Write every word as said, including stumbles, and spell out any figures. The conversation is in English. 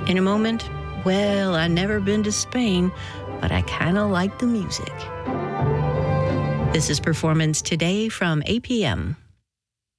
In a moment, well, I never been to Spain, but I kind of like the music. This is Performance Today from A P M.